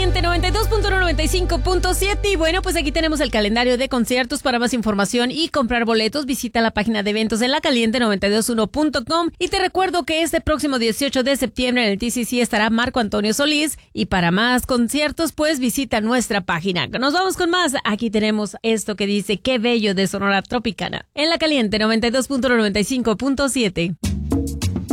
Caliente 92.1, 95.7. Y bueno, pues aquí tenemos el calendario de conciertos. Para más información y comprar boletos, visita la página de eventos en lacaliente921.com. Y te recuerdo que este próximo 18 de septiembre en el TCC estará Marco Antonio Solís. Y para más conciertos, pues visita nuestra página. Nos vamos con más. Aquí tenemos esto que dice Qué bello de Sonora Tropicana en La Caliente 92.1, 95.7.